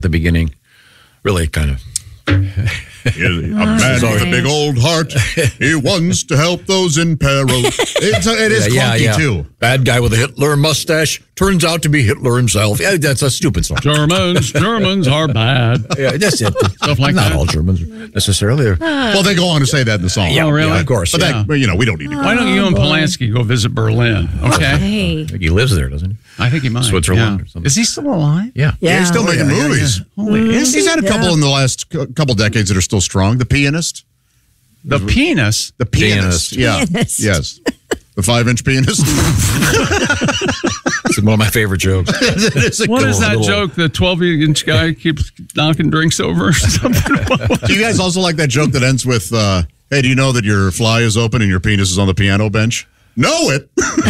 the beginning. Really kind of. A man with a big old heart. He wants to help those in peril. It is clunky, too. Bad guy with a Hitler mustache turns out to be Hitler himself. Yeah, that's a stupid song. Germans are bad. Yeah, that's it. Stuff like Not that. all Germans necessarily. Well, they go on to say that in the song. Yeah, really? yeah, of course. But that, we don't need to go. Why don't you and Polanski go visit Berlin? Okay. I think he lives there, doesn't he? I think he might. Switzerland or something. Is he still alive? Yeah. Yeah, he's still making movies. Holy, is He's had a couple in the last couple decades that are still strong. The Pianist. the penis? The Pianist. Yeah. Pianist. Yes. The 5-inch Pianist. It's one of my favorite jokes. What is that joke? The 12-inch guy keeps knocking drinks over or something? Do you guys also like that joke that ends with, hey, do you know that your fly is open and your penis is on the piano bench? Know it.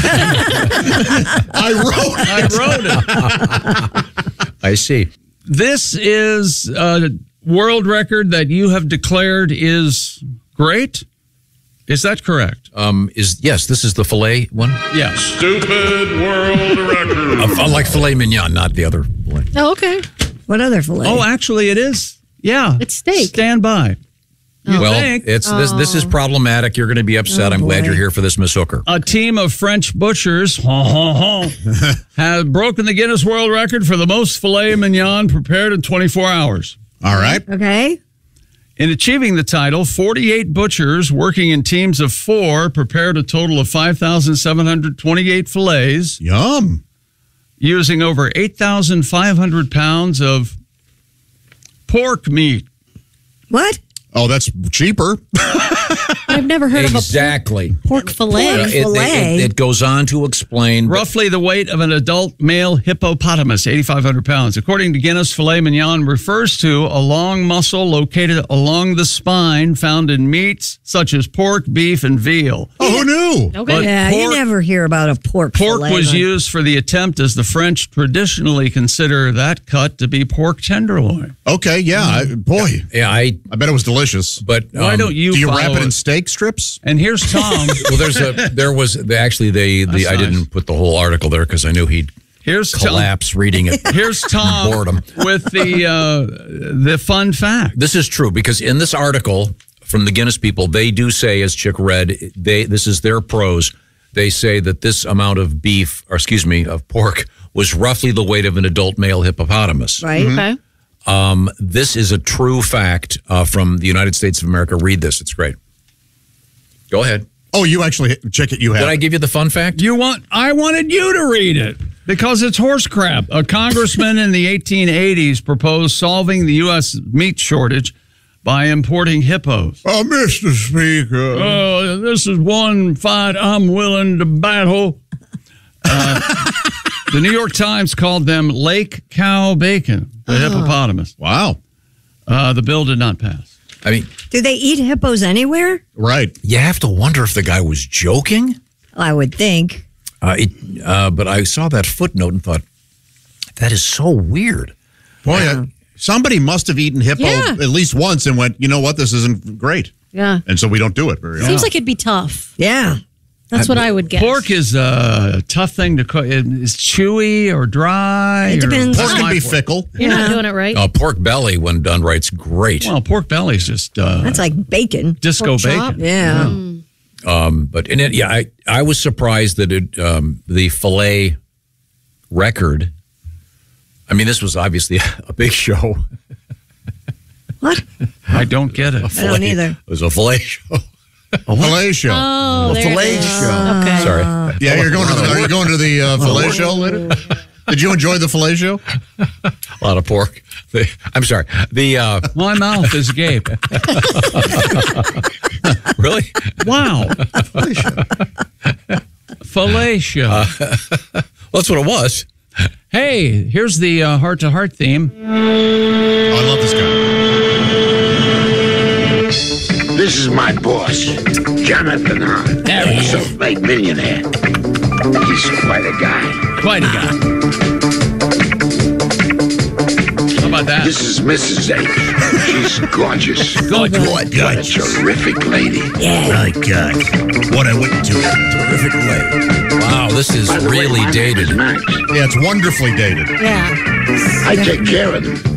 I wrote it. I see. This is a world record that you have declared is great. Is that correct? Yes, this is the filet one. Yeah. Stupid world record. I like filet mignon, not the other filet. Oh, okay. What other filet? Oh, actually, it is. Yeah. It's steak. Stand by. Well, think? it's this is problematic. You're going to be upset. I'm glad you're here for this, Miss Hooker. A team of French butchers have broken the Guinness World Record for the most filet mignon prepared in 24 hours. All right. Okay. In achieving the title, 48 butchers working in teams of 4 prepared a total of 5,728 fillets, Yum. using over 8,500 pounds of pork meat. What? Oh, that's cheaper. I've never heard Exactly. of a pork fillet. It goes on to explain. Roughly the weight of an adult male hippopotamus, 8,500 pounds. According to Guinness, filet mignon refers to a long muscle located along the spine found in meats such as pork, beef, and veal. Oh, who knew? Okay. But Yeah, you pork- never hear about a pork Pork fillet. was but- used for the attempt as the French traditionally consider that cut to be pork tenderloin. Okay, yeah. Boy, Yeah, I. bet it was delicious. But Why don't you Do you follow wrap it in it? steak strips? And here's Tom. Well, I didn't put the whole article there because I knew he'd Here's Tom. collapse reading it. Here's Tom Boredom. with the fun fact. This is true because in this article from the Guinness people, they do say, as Chick read, this is their prose. They say that this amount of of pork was roughly the weight of an adult male hippopotamus. Right. Mm-hmm. Okay. This is a true fact from the United States of America. Read this; it's great. Go ahead. Oh, you actually check it. You have. Did I give you the fun fact? I wanted you to read it because it's horse crap. A congressman in the 1880s proposed solving the U.S. meat shortage by importing hippos. Mr. Speaker. Oh, this is one fight I'm willing to battle. The New York Times called them Lake Cow Bacon, the hippopotamus. Wow. The bill did not pass. I mean, Do they eat hippos anywhere? Right. you have to wonder if the guy was joking. I would think. But I saw that footnote and thought, that is so weird. Boy, somebody must have eaten hippo Yeah. at least once and went, you know what, this isn't great. Yeah. And so we don't do it very often. Seems like it'd be tough. Yeah. That's what I would guess. Pork is a tough thing to cook. Is chewy or dry? It depends. Pork can be fickle. You're not doing it right. Pork belly, when done right, is great. Well, pork belly is just That's like bacon. disco Pork chop? bacon. Yeah. But in it, yeah, I was surprised that the filet record. I mean, this was obviously a big show. What? I don't get it. I don't either. It was a filet show. A filet show. Oh, there filet it is. show. Okay. Sorry. Yeah, are you going to the filet show later? Did you enjoy the filet show? A lot of pork. I'm sorry. My mouth is agape. Really? Wow. Filet show. Well, that's what it was. Hey, here's the heart-to-heart theme. Oh, I love this guy. This is my boss, Jonathan Hahn. Self-made millionaire. He's quite a guy. Quite a guy. How about that? This is Mrs. H. She's gorgeous. What a terrific lady. My God. What I went to. Terrific way. Wow, this is By the way, really my name dated. is Max. Yeah, it's wonderfully dated. Yeah. I take care of them.